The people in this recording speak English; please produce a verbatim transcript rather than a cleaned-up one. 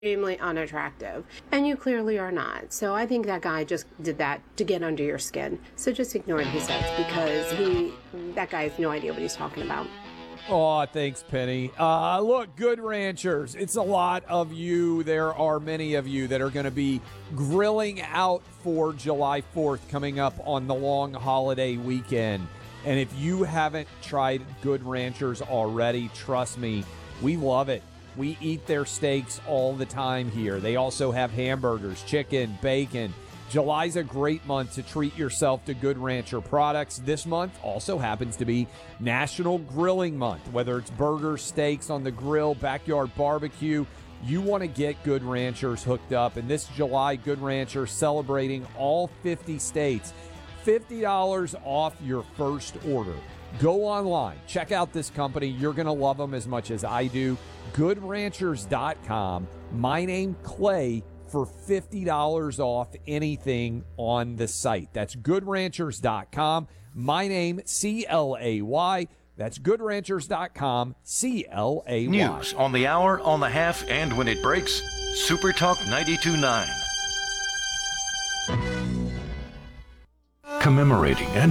extremely unattractive, and you clearly are not. So I think that guy just did that to get under your skin. So just ignore what he says, because he, that guy has no idea what he's talking about. Oh, thanks, Penny. Uh, look, Good Ranchers, it's a lot of you. There are many of you that are going to be grilling out for July fourth coming up on the long holiday weekend. And if you haven't tried Good Ranchers already, trust me, we love it. We eat their steaks all the time here. They also have hamburgers, chicken, bacon. July's a great month to treat yourself to Good Rancher products. This month also happens to be National Grilling Month. Whether it's burgers, steaks on the grill, backyard barbecue, you want to get Good Ranchers hooked up. And this July, Good Rancher celebrating all fifty states. fifty dollars off your first order. Go online. Check out this company. You're going to love them as much as I do. good ranchers dot com. My name, Clay, for fifty dollars off anything on the site. That's good ranchers dot com. My name, C L A Y. That's good ranchers dot com, C L A Y. News on the hour, on the half, and when it breaks, Super Talk ninety-two point nine. Commemorating